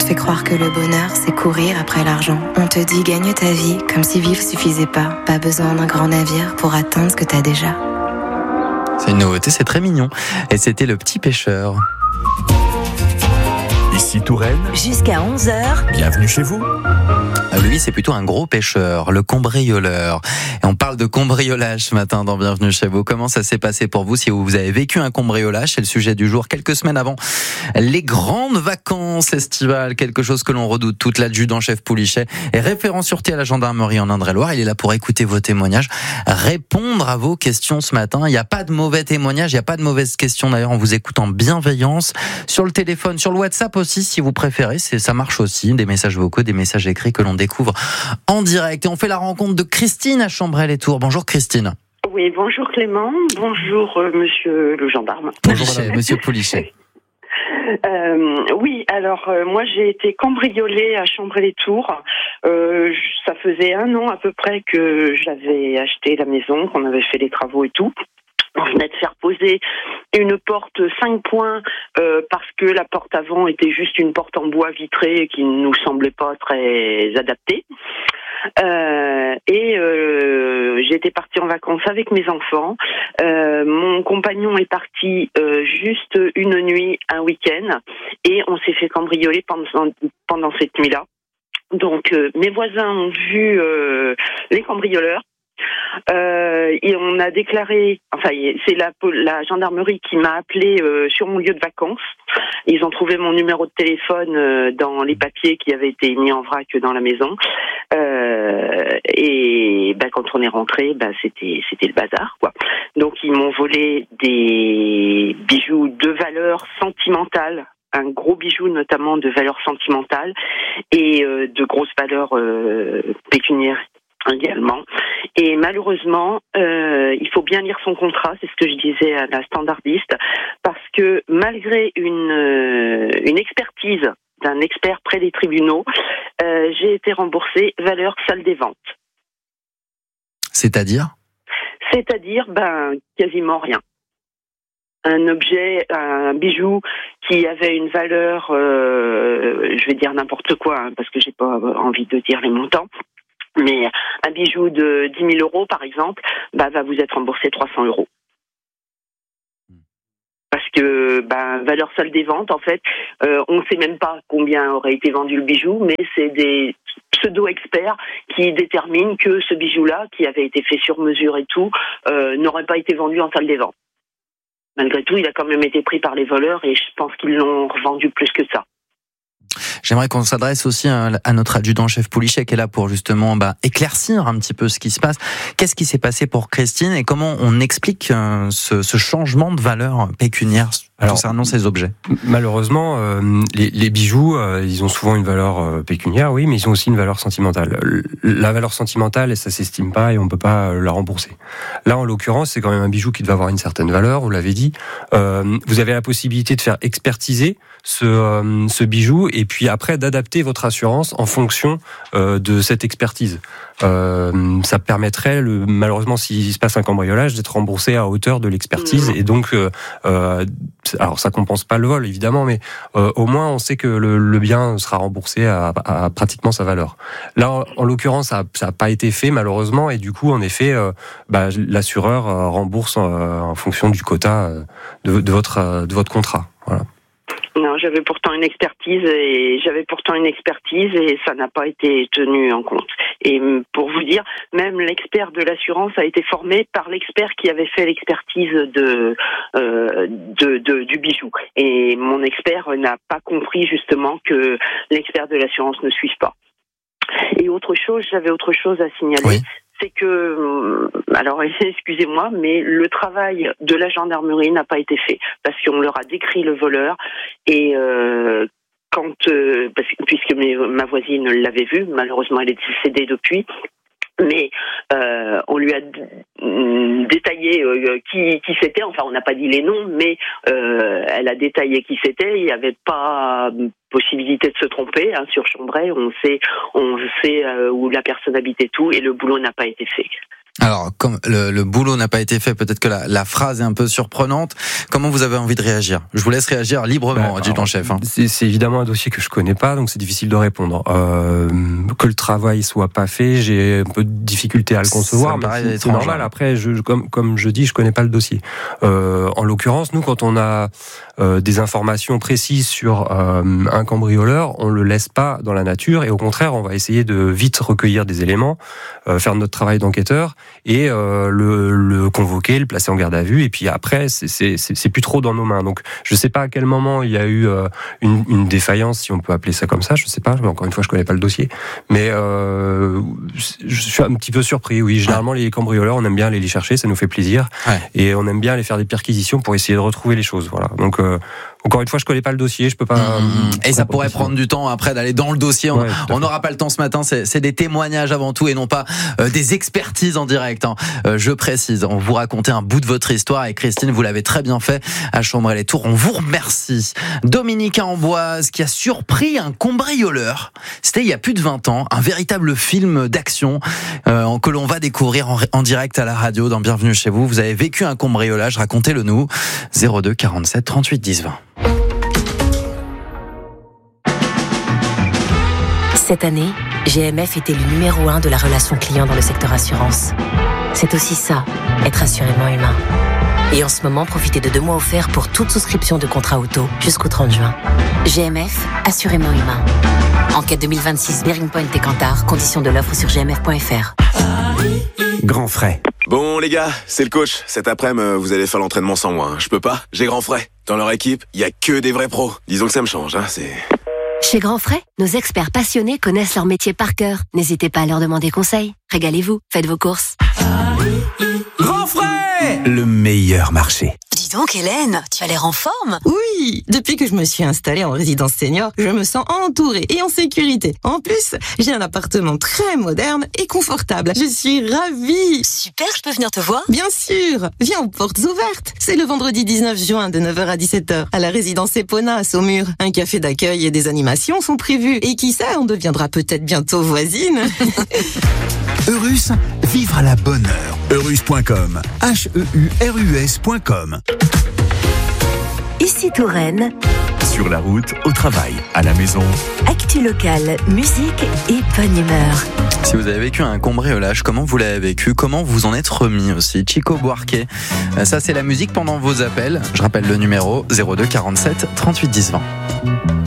te fait croire que le bonheur, c'est courir après l'argent. On te dit gagne ta vie comme si vivre suffisait pas. Pas besoin d'un grand navire pour atteindre ce que t'as déjà. C'est une nouveauté, c'est très mignon. Et c'était Le Petit Pêcheur. Ici Touraine. Jusqu'à 11h. Bienvenue chez vous. Lui, c'est plutôt un gros pêcheur, le cambrioleur. Et on parle de cambriolage ce matin dans Bienvenue chez vous. Comment ça s'est passé pour vous si vous avez vécu un cambriolage? C'est le sujet du jour. Quelques semaines avant les grandes vacances estivales, quelque chose que l'on redoute toute. L'adjudant-chef Poulichet est référent sûreté à la gendarmerie en Indre-et-Loire. Il est là pour écouter vos témoignages, répondre à vos questions ce matin. Il n'y a pas de mauvais témoignages, il n'y a pas de mauvaises questions. D'ailleurs, on vous écoute en bienveillance sur le téléphone, sur le WhatsApp aussi, si vous préférez. Ça marche aussi. Des messages vocaux, des messages écrits que l'on découvre en direct. Et on fait la rencontre de Christine à Chambray-les-Tours. Bonjour Christine. Oui, bonjour Clément, bonjour monsieur le gendarme. Poulichet, monsieur Poulichet. Oui, alors moi j'ai été cambriolée à Chambray-les-Tours. Ça faisait 1 an à peu près que j'avais acheté la maison, qu'on avait fait les travaux et tout. On venait de faire poser une porte 5 points parce que la porte avant était juste une porte en bois vitré qui ne nous semblait pas très adaptée. J'étais partie en vacances avec mes enfants. Mon compagnon est parti juste une nuit, un week-end, et on s'est fait cambrioler pendant cette nuit-là. Donc mes voisins ont vu les cambrioleurs. Et on a déclaré, enfin c'est la gendarmerie qui m'a appelé sur mon lieu de vacances. Ils ont trouvé mon numéro de téléphone dans les papiers qui avaient été mis en vrac dans la maison. Quand on est rentré, c'était le bazar, quoi. Donc ils m'ont volé des bijoux de valeur sentimentale. Un gros bijou notamment de valeur sentimentale et de grosses valeurs pécuniaires également. Et malheureusement, il faut bien lire son contrat, c'est ce que je disais à la standardiste, parce que malgré une expertise d'un expert près des tribunaux, j'ai été remboursée valeur salle des ventes. C'est-à-dire, quasiment rien. Un objet, un bijou qui avait une valeur, je vais dire n'importe quoi, parce que j'ai pas envie de dire les montants, mais un bijou de 10 000 euros, par exemple, va vous être remboursé 300 euros. Parce que, valeur salle des ventes, en fait, on ne sait même pas combien aurait été vendu le bijou, mais c'est des pseudo-experts qui déterminent que ce bijou-là, qui avait été fait sur mesure et tout, n'aurait pas été vendu en salle des ventes. Malgré tout, il a quand même été pris par les voleurs et je pense qu'ils l'ont revendu plus que ça. J'aimerais qu'on s'adresse aussi à notre adjudant-chef Poulichet qui est là pour justement éclaircir un petit peu ce qui se passe. Qu'est-ce qui s'est passé pour Christine et comment on explique ce changement de valeur pécuniaire concernant ces objets? Malheureusement, les bijoux, ils ont souvent une valeur pécuniaire, oui, mais ils ont aussi une valeur sentimentale. La valeur sentimentale, ça s'estime pas et on peut pas la rembourser. Là, en l'occurrence, c'est quand même un bijou qui doit avoir une certaine valeur, vous l'avez dit. Vous avez la possibilité de faire expertiser ce bijou et puis après d'adapter votre assurance en fonction de cette expertise. Ça permettrait, malheureusement, s'il se passe un cambriolage, d'être remboursé à hauteur de l'expertise et donc alors ça compense pas le vol évidemment, mais au moins on sait que le bien sera remboursé à pratiquement sa valeur. Là en l'occurrence ça a pas été fait malheureusement et du coup en effet l'assureur rembourse en fonction du quota de votre contrat. Voilà. Non, j'avais pourtant une expertise et ça n'a pas été tenu en compte. Et pour vous dire, même l'expert de l'assurance a été formé par l'expert qui avait fait l'expertise du bijou. Et mon expert n'a pas compris justement que l'expert de l'assurance ne suive pas. Et j'avais autre chose à signaler. Oui. C'est que, alors excusez-moi, mais le travail de la gendarmerie n'a pas été fait parce qu'on leur a décrit le voleur et puisque ma voisine l'avait vu, malheureusement elle est décédée depuis. Mais on lui a détaillé qui c'était. Enfin, on n'a pas dit les noms, mais elle a détaillé qui c'était. Il n'y avait pas possibilité de se tromper sur Chambray. On sait où la personne habitait, tout, et le boulot n'a pas été fait. Alors, comme le boulot n'a pas été fait, peut-être que la phrase est un peu surprenante. Comment vous avez envie de réagir ? Je vous laisse réagir librement, adjudant-chef. C'est évidemment un dossier que je connais pas, donc c'est difficile de répondre. Que le travail soit pas fait, j'ai un peu de difficulté à le concevoir, mais c'est normal. Après, comme je dis, je connais pas le dossier. En l'occurrence, nous, quand on a des informations précises sur un cambrioleur, on le laisse pas dans la nature, et au contraire, on va essayer de vite recueillir des éléments, faire notre travail d'enquêteur, et le convoquer, le placer en garde à vue, et puis après c'est plus trop dans nos mains. Donc je sais pas à quel moment il y a eu une défaillance, si on peut appeler ça comme ça, je sais pas, encore une fois je connais pas le dossier, mais je suis un petit peu surpris. Oui, généralement les cambrioleurs, on aime bien aller les chercher, ça nous fait plaisir, et on aime bien aller faire des perquisitions pour essayer de retrouver les choses. Voilà. Donc encore une fois, je connais pas le dossier, je peux pas. Et ça pourrait prendre du temps après d'aller dans le dossier. On n'aura pas le temps ce matin. C'est des témoignages avant tout et non pas des expertises en direct. Je précise. On vous racontait un bout de votre histoire et Christine, vous l'avez très bien fait à Chambray-les-Tours. On vous remercie. Dominique Amboise qui a surpris un cambrioleur. C'était il y a plus de 20 ans, un véritable film d'action que l'on va découvrir en direct à la radio dans Bienvenue chez vous. Vous avez vécu un cambriolage, racontez-le nous. 02 47 38 10 20. Cette année, GMF était le numéro 1 de la relation client dans le secteur assurance. C'est aussi ça, être assurément humain. Et en ce moment, profitez de 2 mois offerts pour toute souscription de contrat auto jusqu'au 30 juin. GMF, assurément humain. Enquête 2026, Bearing Point et Kantar. Conditions de l'offre sur gmf.fr. Grand frais. Bon les gars, c'est le coach. Cet après-midi, vous allez faire l'entraînement sans moi. Je peux pas, j'ai Grand Frais. Dans leur équipe, il y a que des vrais pros. Disons que ça me change, c'est... Chez Grand Frais, nos experts passionnés connaissent leur métier par cœur. N'hésitez pas à leur demander conseil. Régalez-vous, faites vos courses. Grand frais, le meilleur marché. Dis donc Hélène, tu as l'air en forme. Oui, depuis que je me suis installée en résidence senior, je me sens entourée et en sécurité. En plus, j'ai un appartement très moderne et confortable. Je suis ravie. Super, je peux venir te voir ? Bien sûr, viens aux portes ouvertes. C'est le vendredi 19 juin de 9h à 17h à la résidence Epona à Saumur. Un café d'accueil et des animations sont prévus. Et qui sait, on deviendra peut-être bientôt voisine. Eurus, vivre à la bonne heure. Eurus.com. HEURUS.com. Ici Touraine. Sur la route, au travail, à la maison. Actu locale, musique et bonne humeur. Si vous avez vécu un cambriolage, comment vous l'avez vécu ? Comment vous en êtes remis aussi ? Chico Buarque, ça c'est la musique pendant vos appels. Je rappelle le numéro 02 47 38 10 20.